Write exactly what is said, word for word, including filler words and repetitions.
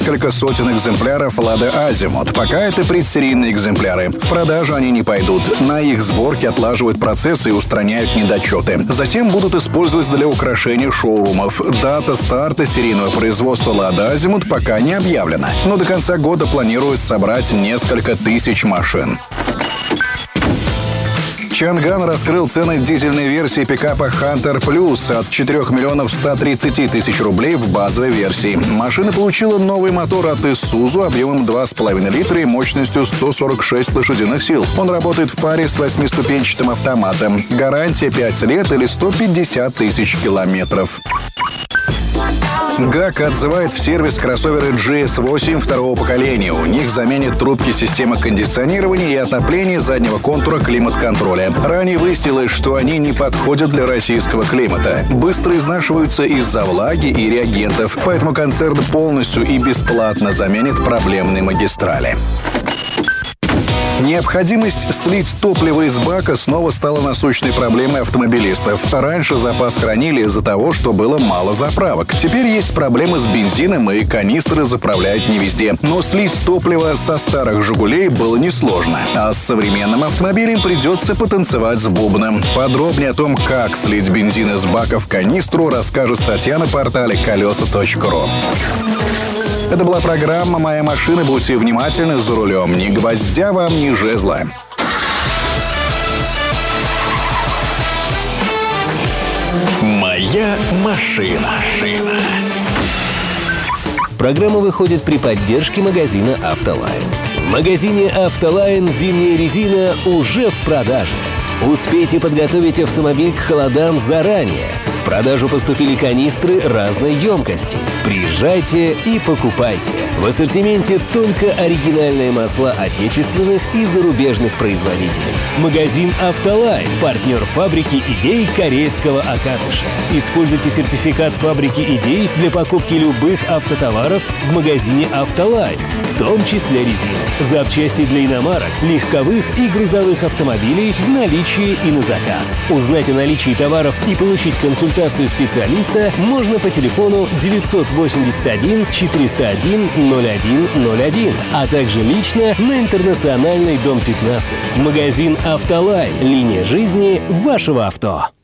несколько сотен экземпляров «Лада Азимут». Пока это предсерийные экземпляры. В продажу они не пойдут. На их сборке отлаживают процессы и устраняют недочеты. Затем будут использовать для украшения шоурумов. Дата старта серийного производства «Лада Азимут» пока не объявлена, но до конца года планируют собрать несколько тысяч машин. Чанган раскрыл цены дизельной версии пикапа Hunter Plus от четырёх миллионов ста тридцати тысяч рублей в базовой версии. Машина получила новый мотор от Isuzu объемом два с половиной литра и мощностью сто сорок шесть лошадиных сил. Он работает в паре с восьмиступенчатым автоматом. Гарантия пять лет или сто пятьдесят тысяч километров. ГАК отзывает в сервис кроссоверы джи эс восемь второго поколения. У них заменят трубки системы кондиционирования и отопления заднего контура климат-контроля. Ранее выяснилось, что они не подходят для российского климата. Быстро изнашиваются из-за влаги и реагентов, поэтому концерн полностью и бесплатно заменит проблемные магистрали. Необходимость слить топливо из бака снова стала насущной проблемой автомобилистов. Раньше запас хранили из-за того, что было мало заправок. Теперь есть проблемы с бензином, и канистры заправляют не везде. Но слить топливо со старых «Жигулей» было несложно. А с современным автомобилем придется потанцевать с бубном. Подробнее о том, как слить бензин из бака в канистру, расскажет статья на портале колеса точка ру. Это была программа «Моя машина». Будьте внимательны за рулем. Ни гвоздя вам, ни жезла. «Моя машина». Программа выходит при поддержке магазина «Автолайн». В магазине «Автолайн» зимняя резина уже в продаже. Успейте подготовить автомобиль к холодам заранее. В продажу поступили канистры разной емкости. Приезжайте и покупайте. В ассортименте только оригинальные масла отечественных и зарубежных производителей. Магазин «Автолайн» – партнер фабрики идей корейского Акатыша. Используйте сертификат фабрики идей для покупки любых автотоваров в магазине «Автолайн», в том числе резины, запчасти для иномарок, легковых и грузовых автомобилей в наличии и на заказ. Узнать о наличии товаров и получить консультацию специалиста можно по телефону девятьсот восемьдесят один четыреста один ноль один ноль один, а также лично на Интернациональной, дом пятнадцать. Магазин «Автолайн». Линия жизни вашего авто.